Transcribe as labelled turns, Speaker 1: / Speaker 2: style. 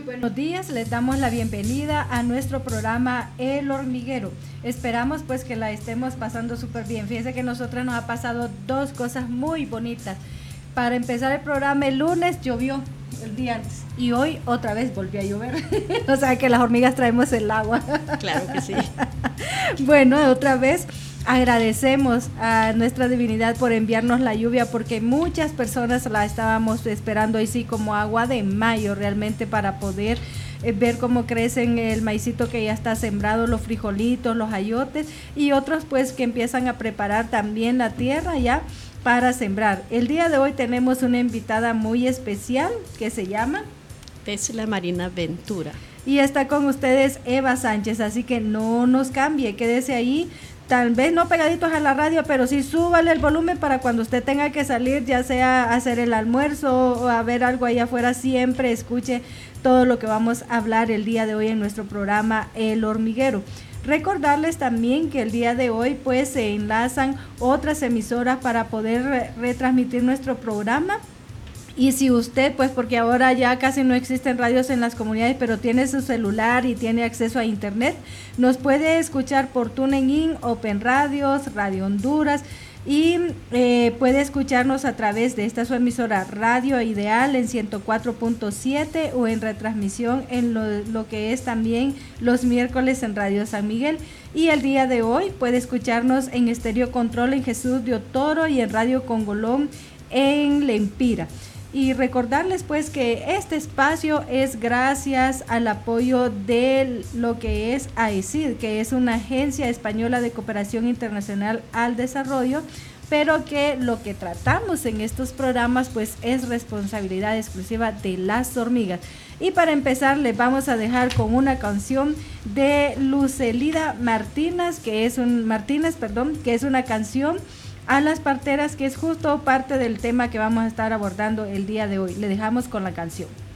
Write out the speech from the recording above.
Speaker 1: Muy buenos días, les damos la bienvenida a nuestro programa El Hormiguero. Esperamos pues que la estemos pasando súper bien. Fíjense que a nosotros nos ha pasado dos cosas muy bonitas. Para empezar el programa, el lunes llovió el día antes y hoy otra vez volvió a llover. O sea que las hormigas traemos el agua.
Speaker 2: Claro que sí.
Speaker 1: Bueno, otra vez agradecemos a nuestra divinidad por enviarnos la lluvia, porque muchas personas la estábamos esperando ahí sí como agua de mayo realmente, para poder ver cómo crecen el maicito que ya está sembrado, los frijolitos, los ayotes y otros pues que empiezan a preparar también la tierra ya para sembrar. El día de hoy tenemos una invitada muy especial que se llama
Speaker 2: Tesla Marina Ventura.
Speaker 1: Y está con ustedes Eva Sánchez, así que no nos cambie, quédese ahí. Tal vez no pegaditos a la radio, pero sí súbale el volumen para cuando usted tenga que salir, ya sea a hacer el almuerzo o a ver algo allá afuera, siempre escuche todo lo que vamos a hablar el día de hoy en nuestro programa El Hormiguero. Recordarles también que el día de hoy pues se enlazan otras emisoras para poder retransmitir nuestro programa. Y si usted, pues porque ahora ya casi no existen radios en las comunidades, pero tiene su celular y tiene acceso a internet, nos puede escuchar por TuneIn, Open Radios, Radio Honduras, y puede escucharnos a través de esta su emisora Radio Ideal en 104.7 o en retransmisión en lo que es también los miércoles en Radio San Miguel. Y el día de hoy puede escucharnos en Estéreo Control en Jesús de Otoro y en Radio Congolón en Lempira. Y recordarles pues que este espacio es gracias al apoyo de lo que es AECID, que es una agencia española de cooperación internacional al desarrollo, pero que lo que tratamos en estos programas pues es responsabilidad exclusiva de las hormigas. Y para empezar les vamos a dejar con una canción de Lucelida Martínez, que es una canción a las parteras, que es justo parte del tema que vamos a estar abordando el día de hoy. Le dejamos con la canción.